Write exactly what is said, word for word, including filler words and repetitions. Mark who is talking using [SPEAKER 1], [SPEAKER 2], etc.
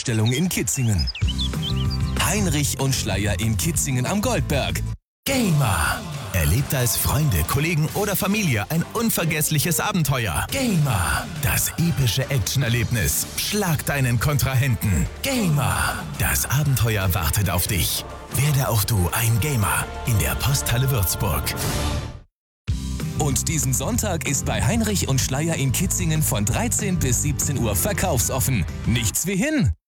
[SPEAKER 1] Ausstellung in Kitzingen. Heinrich und Schleyer in Kitzingen am Goldberg. Gamer. Erlebt als Freunde, Kollegen oder Familie ein unvergessliches Abenteuer. Gamer. Das epische Actionerlebnis. Schlag deinen Kontrahenten. Gamer. Das Abenteuer wartet auf dich. Werde auch du ein Gamer in der Posthalle Würzburg. Und diesen Sonntag ist bei Heinrich und Schleyer in Kitzingen von dreizehn bis siebzehn Uhr verkaufsoffen. Nichts wie hin!